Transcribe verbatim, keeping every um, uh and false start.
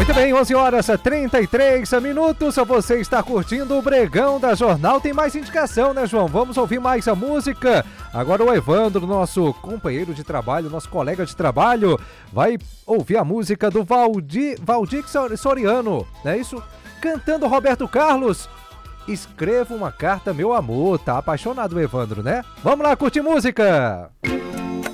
Muito bem, onze horas e trinta e três minutos, você está curtindo o Bregão da Jornal. Tem mais indicação, né, João? Vamos ouvir mais a música. Agora o Evandro, nosso companheiro de trabalho, nosso colega de trabalho, vai ouvir a música do Valdir, Valdir Soriano, não é isso? Cantando Roberto Carlos. Escreva uma carta, meu amor. Tá apaixonado o Evandro, né? Vamos lá, curtir música!